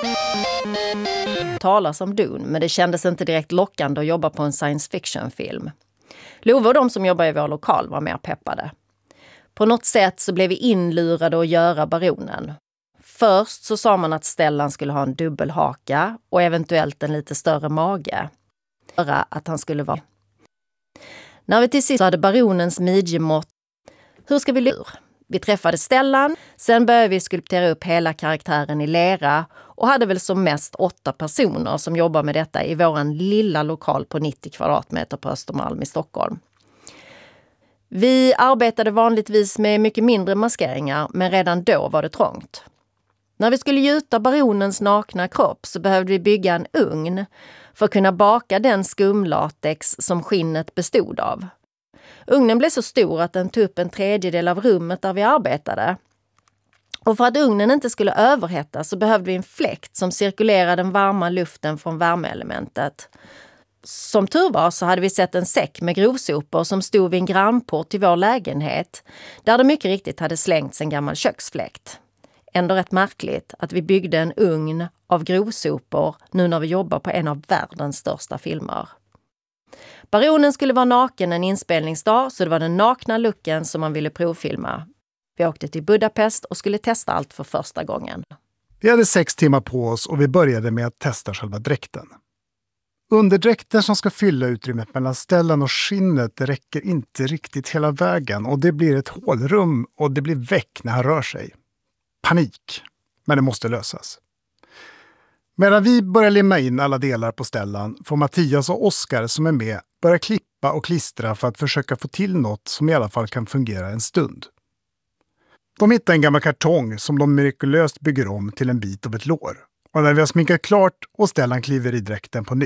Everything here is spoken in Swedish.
Talas om Dune, men det kändes inte direkt lockande att jobba på en science fiction-film. Love och de som jobbar i vår lokal var mer peppade. På något sätt så blev vi inlurade att göra Baronen. Först så sa man att Stellan skulle ha en dubbelhaka och eventuellt en lite större mage. För att han skulle vara. När vi till sist hade Baronens midjemått. Hur ska vi lura? Vi träffade Stellan, sen började vi skulptera upp hela karaktären i lera och hade väl som mest 8 personer som jobbar med detta i våran lilla lokal på 90 kvadratmeter på Östermalm i Stockholm. Vi arbetade vanligtvis med mycket mindre maskeringar, men redan då var det trångt. När vi skulle gjuta Baronens nakna kropp så behövde vi bygga en ugn för att kunna baka den skumlatex som skinnet bestod av. Ugnen blev så stor att den tog upp en tredjedel av rummet där vi arbetade. Och för att ugnen inte skulle överhettas så behövde vi en fläkt som cirkulerade den varma luften från värmeelementet. Som tur var så hade vi sett en säck med grovsopor som stod vid en grannport till vår lägenhet, där det mycket riktigt hade slängts en gammal köksfläkt. Ändå rätt märkligt att vi byggde en ugn av grovsopor nu när vi jobbar på en av världens största filmer. Baronen skulle vara naken en inspelningsdag, så det var den nakna looken som man ville provfilma. Vi åkte till Budapest och skulle testa allt för första gången. Vi hade 6 timmar på oss och vi började med att testa själva dräkten. Underdräkten som ska fylla utrymmet mellan Stellan och skinnet räcker inte riktigt hela vägen och det blir ett hålrum och det blir väck när han rör sig. Panik, men det måste lösas. Medan vi börjar limma in alla delar på Stellan får Mattias och Oskar som är med börja klippa och klistra för att försöka få till något som i alla fall kan fungera en stund. De hittar en gammal kartong som de mirakulöst bygger om till en bit av ett lår. Och när vi har sminkat klart och Stellan kliver i dräkten på nytt